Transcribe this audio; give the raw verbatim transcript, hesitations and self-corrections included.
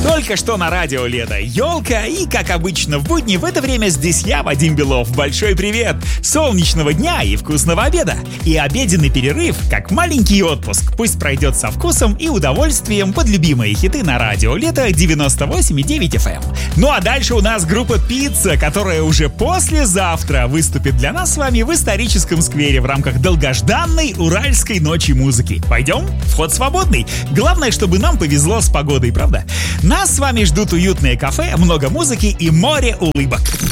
Только что на радио «Лето» елка, и, как обычно в будни, в это время здесь я, Вадим Белов. Большой привет! Солнечного дня и вкусного обеда! И обеденный перерыв, как маленький отпуск, пусть пройдет со вкусом и удовольствием под любимые хиты на радио «Лето» девяносто восемь и девять эф эм. Ну а дальше у нас группа «Пицца», которая уже послезавтра выступит для нас с вами в историческом сквере в рамках долгожданной Уральской ночи музыки. Пойдем? Вход свободный. Главное, чтобы нам повезло с погодой, правда? Нас с вами ждут уютные кафе, много музыки и море улыбок.